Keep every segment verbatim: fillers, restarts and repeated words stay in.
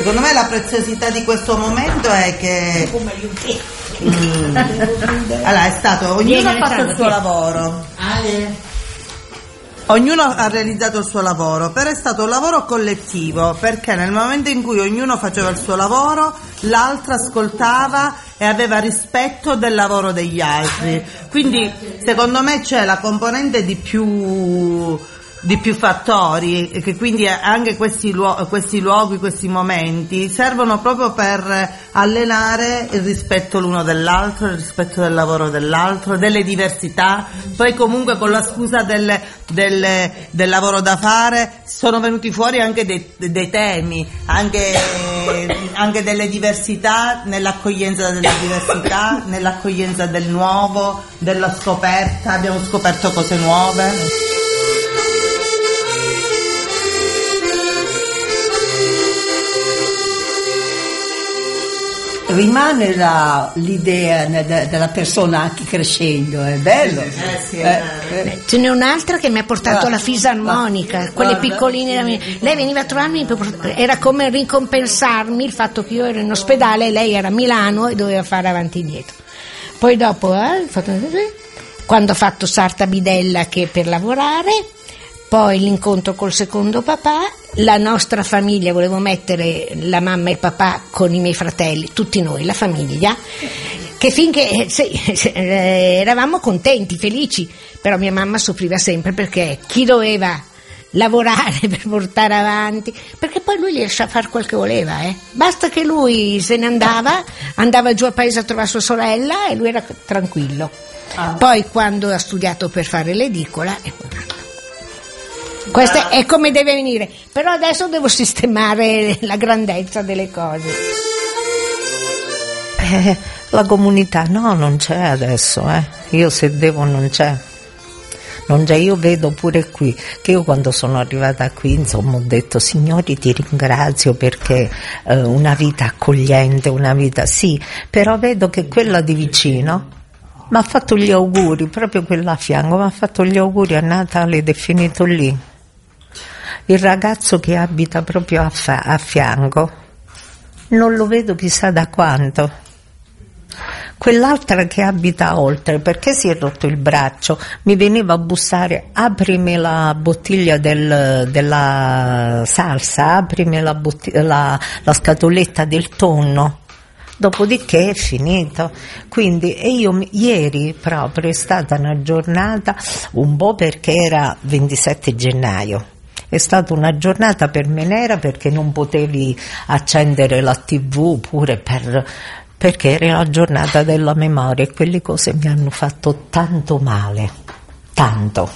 Secondo me la preziosità di questo momento è che mm, allora è stato, ognuno ha fatto il suo lavoro, ognuno ha realizzato il suo lavoro, però è stato un lavoro collettivo, perché nel momento in cui ognuno faceva il suo lavoro, l'altro ascoltava e aveva rispetto del lavoro degli altri. Quindi secondo me c'è la componente di più di più fattori, e che quindi anche questi, luo- questi luoghi, questi momenti servono proprio per allenare il rispetto l'uno dell'altro, il rispetto del lavoro dell'altro, delle diversità. Poi comunque con la scusa del, del, del lavoro da fare sono venuti fuori anche dei, dei temi, anche, anche delle diversità, nell'accoglienza delle diversità, nell'accoglienza del nuovo, della scoperta. Abbiamo scoperto cose nuove. Rimane la, l'idea de, della persona anche crescendo, è bello. Eh, sì, eh, eh. Ce n'è un'altra che mi ha portato alla fisarmonica, quelle piccoline. Lei veniva a trovarmi, era come ricompensarmi il fatto che io ero in ospedale e lei era a Milano e doveva fare avanti e indietro. Poi dopo, eh, quando ho fatto Sarta Bidella, che per lavorare, poi l'incontro col secondo papà, la nostra famiglia, volevo mettere la mamma e il papà con i miei fratelli, tutti noi, la famiglia, che finché sì, eh, eravamo contenti, felici, però mia mamma soffriva sempre perché chi doveva lavorare per portare avanti, perché poi lui gli lasciava fare quel che voleva, eh. Basta che lui se ne andava, andava giù a paese a trovare sua sorella e lui era tranquillo. Ah. Poi quando ha studiato per fare l'edicola, questo è come deve venire, però adesso devo sistemare la grandezza delle cose. Eh, la comunità no, non c'è adesso, eh. Io se devo non c'è. Non c'è, io vedo pure qui, che io quando sono arrivata qui, insomma, ho detto: Signori, ti ringrazio perché eh, una vita accogliente, una vita sì, però vedo che quella di vicino mi ha fatto gli auguri, proprio quella a fianco, mi ha fatto gli auguri a Natale ed è finito lì. Il ragazzo che abita proprio a, fa- a fianco, non lo vedo chissà da quanto. Quell'altra che abita oltre, perché si è rotto il braccio, mi veniva a bussare: aprimi la bottiglia del, della salsa, aprimi la, bottiglia, la, la scatoletta del tonno. Dopodiché è finito. Quindi, e io ieri proprio è stata una giornata, un po' perché era ventisette gennaio. È stata una giornata per me nera, perché non potevi accendere la tivù, pure per, perché era la giornata della memoria, e quelle cose mi hanno fatto tanto male, tanto.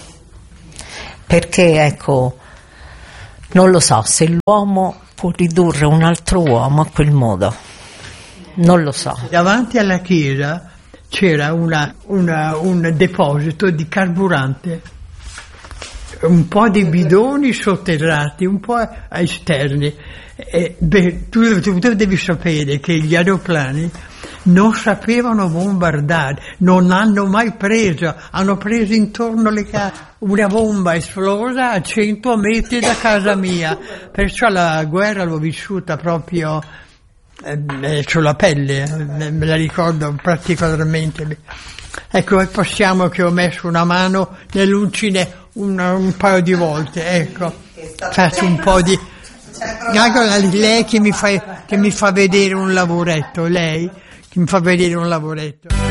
Perché ecco, non lo so se l'uomo può ridurre un altro uomo a quel modo, non lo so. Davanti alla chiesa c'era una, una, un deposito di carburante, un po' di bidoni sotterrati, un po' esterni. E, beh, tu, tu, tu devi sapere che gli aeroplani non sapevano bombardare, non hanno mai preso, hanno preso intorno alle case. Una bomba esplosa a cento metri da casa mia, perciò la guerra l'ho vissuta proprio eh, sulla pelle, eh, me la ricordo particolarmente. Ecco, è possiamo che ho messo una mano nell'uncine una, un paio di volte, ecco, faccio un po' di... Anche lei che mi fa, che mi fa vedere un lavoretto, lei che mi fa vedere un lavoretto.